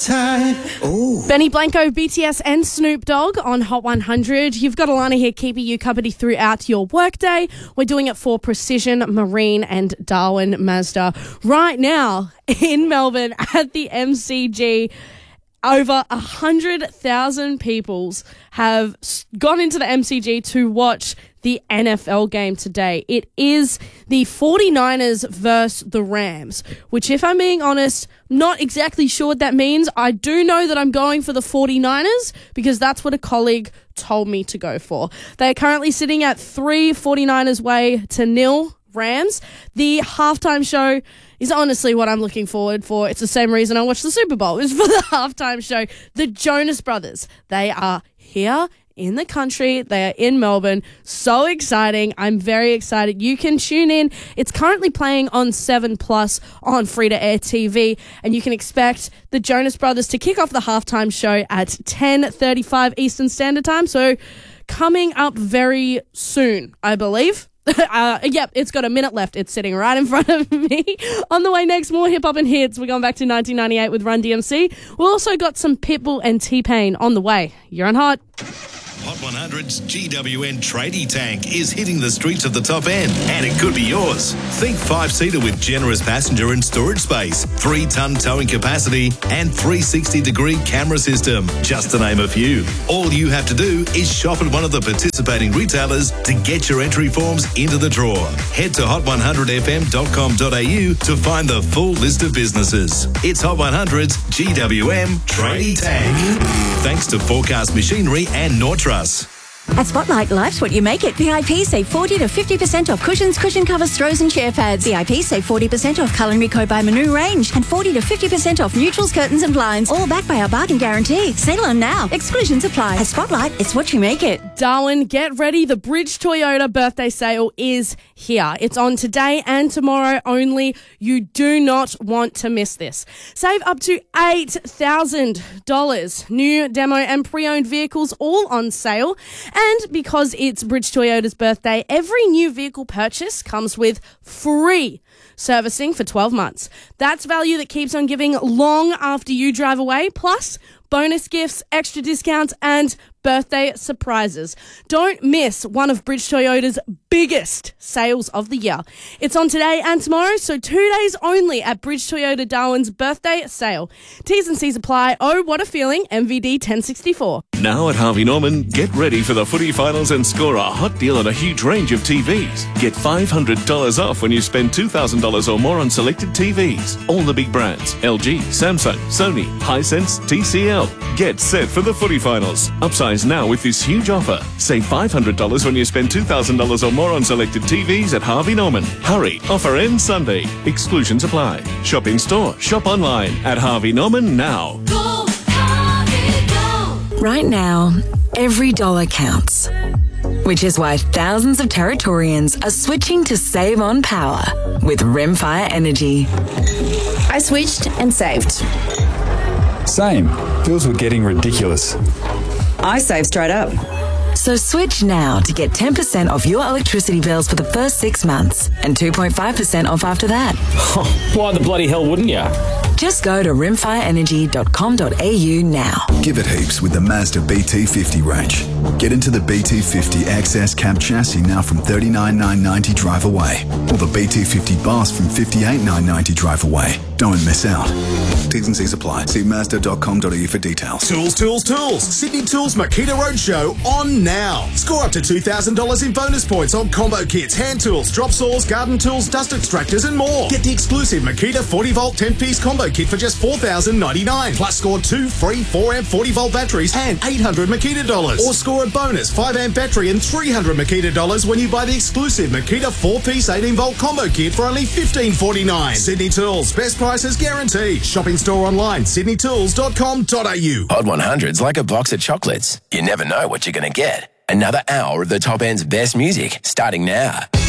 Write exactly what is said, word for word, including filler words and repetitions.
time. Ooh. Benny Blanco, B T S and Snoop Dogg on Hot one hundred. You've got Alana here keeping you company throughout your workday. We're doing it for Precision Marine and Darwin Mazda. Right now in Melbourne at the M C G, over one hundred thousand people have gone into the M C G to watch the N F L game today. It is the forty-niners versus the Rams, which, if I'm being honest, not exactly sure what that means. I do know that I'm going for the forty-niners because that's what a colleague told me to go for. They are currently sitting at three forty-niners way to nil Rams. The halftime show is honestly what I'm looking forward for. It's the same reason I watch the Super Bowl, is for the halftime show. The Jonas Brothers, they are here in the country. They are in Melbourne. So exciting. I'm very excited. You can tune in. It's currently playing on seven plus on free-to-air T V, and you can expect the Jonas Brothers to kick off the halftime show at ten thirty-five Eastern Standard Time. So coming up very soon, I believe. Uh, yep, it's got a minute left. It's sitting right in front of me. On the way next, more hip-hop and hits. We're going back to nineteen ninety-eight with Run D M C. We've also got some Pitbull and T-Pain on the way. You're on Hot. Hot one hundred's G W N Tradie Tank is hitting the streets of the top end, and it could be yours. Think five-seater with generous passenger and storage space, three-ton towing capacity, and three sixty degree camera system, just to name a few. All you have to do is shop at one of the participating retailers to get your entry forms into the draw. Head to hot one hundred f m dot com dot a u to find the full list of businesses. It's Hot one hundred's G W M Tradie Tank. Thanks to Forecast Machinery and Nortrust. At Spotlight, life's what you make it. V I P save forty to fifty percent off cushions, cushion covers, throws and chair pads. V I P save forty percent off Culinary Co by Manu range and forty to fifty percent off neutrals, curtains and blinds. All backed by our bargain guarantee. Sail on now. Exclusions apply. At Spotlight, it's what you make it. Darwin, get ready. The Bridge Toyota birthday sale is here. It's on today and tomorrow only. You do not want to miss this. Save up to eight thousand dollars. New, demo and pre-owned vehicles all on sale. And because it's Bridge Toyota's birthday, every new vehicle purchase comes with free servicing for twelve months. That's value that keeps on giving long after you drive away, plus bonus gifts, extra discounts, and birthday surprises. Don't miss one of Bridge Toyota's biggest sales of the year. It's on today and tomorrow, so two days only at Bridge Toyota Darwin's birthday sale. T's and C's apply. Oh, what a feeling. M V D ten sixty-four. Now at Harvey Norman, get ready for the footy finals and score a hot deal on a huge range of T Vs. Get five hundred dollars off when you spend two thousand dollars or more on selected T Vs. All the big brands: L G, Samsung, Sony, Hisense, T C L. Get set for the footy finals. Upsize now with this huge offer. Save five hundred dollars when you spend two thousand dollars or more on selected T Vs at Harvey Norman. Hurry, offer ends Sunday. Exclusions apply. Shop in store, shop online at Harvey Norman now. Go, Harvey, go. Right now, every dollar counts. Which is why thousands of Territorians are switching to save on power with Rimfire Energy. I switched and saved. Same. Bills were getting ridiculous. I saved straight up. So switch now to get ten percent off your electricity bills for the first six months and two point five percent off after that. Why the bloody hell wouldn't you? Just go to rimfire energy dot com dot a u now. Give it heaps with the Mazda B T fifty range. Get into the B T fifty X S cab chassis now from thirty-nine thousand nine hundred ninety drive away, or the B T fifty Boss from fifty-eight thousand nine hundred ninety drive away. Don't miss out. T's and C's apply. See mazda dot com dot a u for details. Tools, tools, tools. Sydney Tools Makita Roadshow on now. Score up to two thousand dollars in bonus points on combo kits, hand tools, drop saws, garden tools, dust extractors and more. Get the exclusive Makita forty volt ten piece combo kit for just four thousand ninety-nine dollars. Plus score two free four amp forty volt batteries and eight hundred Makita dollars. Or score a bonus five amp battery and three hundred Makita dollars when you buy the exclusive Makita four piece eighteen volt combo kit for only fifteen forty-nine. Sydney Tools, best prices guaranteed. Shopping store online, sydney tools dot com dot a u. Hot one hundred's like a box of chocolates. You never know what you're going to get. Another hour of the top end's best music starting now.